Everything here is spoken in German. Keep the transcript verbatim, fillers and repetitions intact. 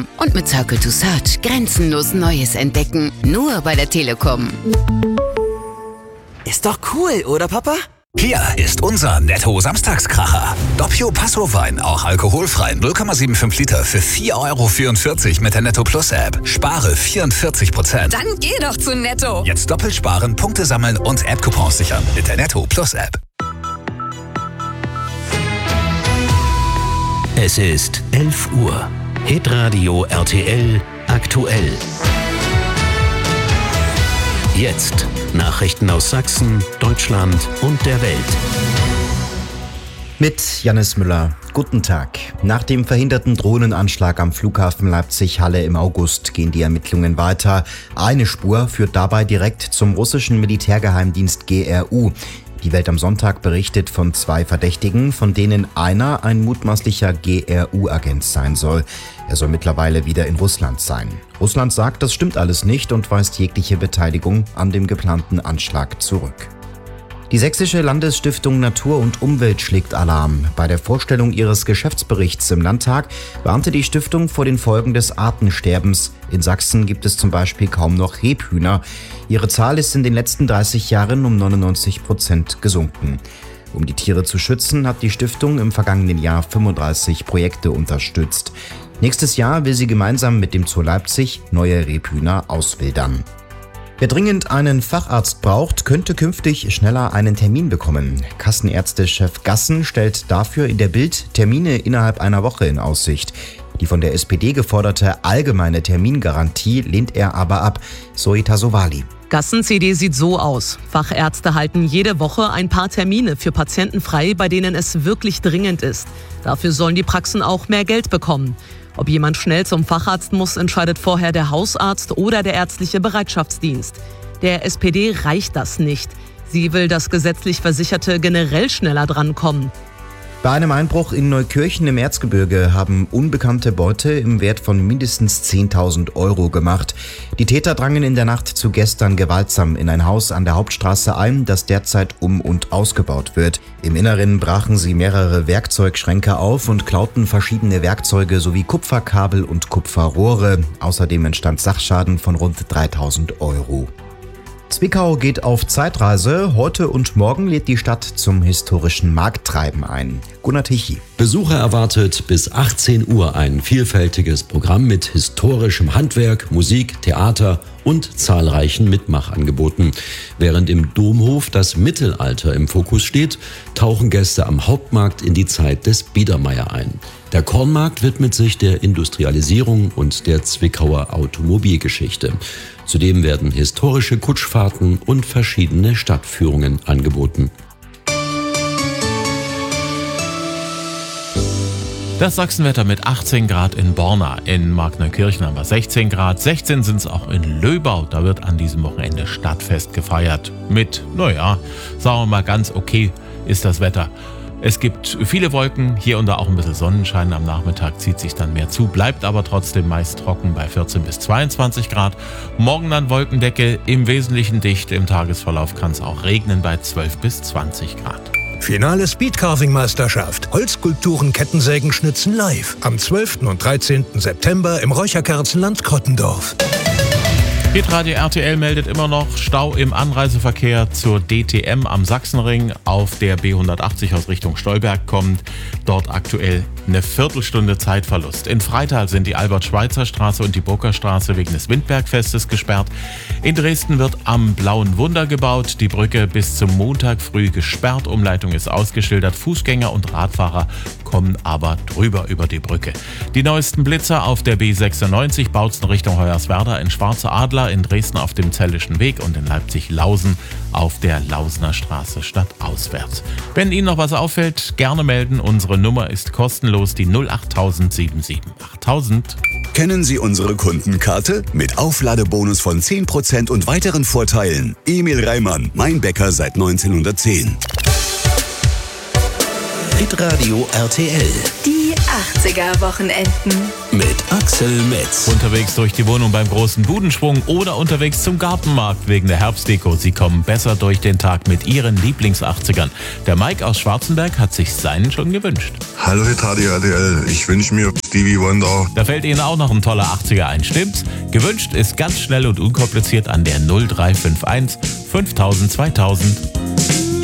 Und mit Circle to Search grenzenlos Neues entdecken. Nur bei der Telekom. Ist doch cool, oder Papa? Hier ist unser Netto-Samstagskracher. Doppio Passo-Wein, auch alkoholfrei, null Komma fünfundsiebzig Liter für vier Euro vierundvierzig mit der Netto Plus App. Spare vierundvierzig Prozent. Dann geh doch zu Netto. Jetzt doppelt sparen, Punkte sammeln und App-Coupons sichern mit der Netto Plus App. Es ist elf Uhr. Hitradio R T L aktuell. Jetzt Nachrichten aus Sachsen, Deutschland und der Welt. Mit Jannis Müller. Guten Tag. Nach dem verhinderten Drohnenanschlag am Flughafen Leipzig-Halle im August gehen die Ermittlungen weiter. Eine Spur führt dabei direkt zum russischen Militärgeheimdienst G R U. Die Welt am Sonntag berichtet von zwei Verdächtigen, von denen einer ein mutmaßlicher G R U-Agent sein soll. Er soll mittlerweile wieder in Russland sein. Russland sagt, das stimmt alles nicht und weist jegliche Beteiligung an dem geplanten Anschlag zurück. Die Sächsische Landesstiftung Natur und Umwelt schlägt Alarm. Bei der Vorstellung ihres Geschäftsberichts im Landtag warnte die Stiftung vor den Folgen des Artensterbens. In Sachsen gibt es zum Beispiel kaum noch Rebhühner. Ihre Zahl ist in den letzten dreißig Jahren um neunundneunzig Prozent gesunken. Um die Tiere zu schützen, hat die Stiftung im vergangenen Jahr fünfunddreißig Projekte unterstützt. Nächstes Jahr will sie gemeinsam mit dem Zoo Leipzig neue Rebhühner auswildern. Wer dringend einen Facharzt braucht, könnte künftig schneller einen Termin bekommen. Kassenärztechef Gassen stellt dafür in der Bild Termine innerhalb einer Woche in Aussicht. Die von der S P D geforderte allgemeine Termingarantie lehnt er aber ab. Zoe Tassovali. Gassen-C D sieht so aus. Fachärzte halten jede Woche ein paar Termine für Patienten frei, bei denen es wirklich dringend ist. Dafür sollen die Praxen auch mehr Geld bekommen. Ob jemand schnell zum Facharzt muss, entscheidet vorher der Hausarzt oder der ärztliche Bereitschaftsdienst. Der S P D reicht das nicht. Sie will, dass gesetzlich Versicherte generell schneller drankommen. Bei einem Einbruch in Neukirchen im Erzgebirge haben Unbekannte Beute im Wert von mindestens zehntausend Euro gemacht. Die Täter drangen in der Nacht zu gestern gewaltsam in ein Haus an der Hauptstraße ein, das derzeit um- und ausgebaut wird. Im Inneren brachen sie mehrere Werkzeugschränke auf und klauten verschiedene Werkzeuge sowie Kupferkabel und Kupferrohre. Außerdem entstand Sachschaden von rund dreitausend Euro. Zwickau geht auf Zeitreise. Heute und morgen lädt die Stadt zum historischen Markttreiben ein. Gunnar Tichy. Besucher erwartet bis achtzehn Uhr ein vielfältiges Programm mit historischem Handwerk, Musik, Theater und zahlreichen Mitmachangeboten. Während im Domhof das Mittelalter im Fokus steht, tauchen Gäste am Hauptmarkt in die Zeit des Biedermeier ein. Der Kornmarkt widmet sich der Industrialisierung und der Zwickauer Automobilgeschichte. Zudem werden historische Kutschfahrten und verschiedene Stadtführungen angeboten. Das Sachsenwetter mit achtzehn Grad in Borna. In Markneukirchen haben wir sechzehn Grad. sechzehn sind es auch in Löbau. Da wird an diesem Wochenende Stadtfest gefeiert. Mit, naja, sagen wir mal ganz okay ist das Wetter. Es gibt viele Wolken, hier und da auch ein bisschen Sonnenschein. Am Nachmittag zieht sich dann mehr zu, bleibt aber trotzdem meist trocken bei vierzehn bis zweiundzwanzig Grad. Morgen dann Wolkendecke, im Wesentlichen dicht. Im Tagesverlauf kann es auch regnen bei zwölf bis zwanzig Grad. Finale Speedcarving-Meisterschaft. Holzskulpturen, Kettensägen, Schnitzen live. Am zwölften und dreizehnten September im Räucherkerzenland Krottendorf. Hitradio R T L meldet immer noch Stau im Anreiseverkehr zur D T M am Sachsenring auf der B hundertachtzig aus Richtung Stolberg kommt. Dort aktuell eine Viertelstunde Zeitverlust. In Freital sind die Albert-Schweitzer-Straße und die Burgerstraße wegen des Windbergfestes gesperrt. In Dresden wird am Blauen Wunder gebaut. Die Brücke bis zum Montag früh gesperrt. Umleitung ist ausgeschildert. Fußgänger und Radfahrer kommen aber drüber über die Brücke. Die neuesten Blitzer auf der B sechsundneunzig Bautzen Richtung Hoyerswerda in Schwarze Adler, in Dresden auf dem Zellischen Weg und in Leipzig-Lausen auf der Lausener Straße stadtauswärts. Wenn Ihnen noch was auffällt, gerne melden. Unsere Nummer ist kostenlos, die null acht null null sieben sieben achttausend. Kennen Sie unsere Kundenkarte? Mit Aufladebonus von zehn Prozent und weiteren Vorteilen. Emil Reimann, mein Bäcker seit neunzehnhundertzehn. Hitradio R T L. Die achtziger-Wochenenden. Mit Axel Metz. Unterwegs durch die Wohnung beim großen Budenschwung oder unterwegs zum Gartenmarkt wegen der Herbstdeko. Sie kommen besser durch den Tag mit ihren Lieblings-achtzigern. Der Mike aus Schwarzenberg hat sich seinen schon gewünscht. Hallo Hitradio R T L, ich wünsche mir Stevie Wonder. Da fällt Ihnen auch noch ein toller achtziger ein, stimmt's? Gewünscht ist ganz schnell und unkompliziert an der null drei fünf eins fünftausend zweitausend.